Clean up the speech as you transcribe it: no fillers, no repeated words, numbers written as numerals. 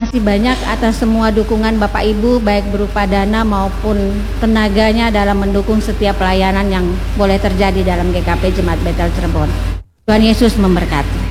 kasih banyak atas semua dukungan Bapak Ibu, baik berupa dana maupun tenaganya dalam mendukung setiap pelayanan yang boleh terjadi dalam GKP Jemaat Betel Cirebon. Tuhan Yesus memberkati.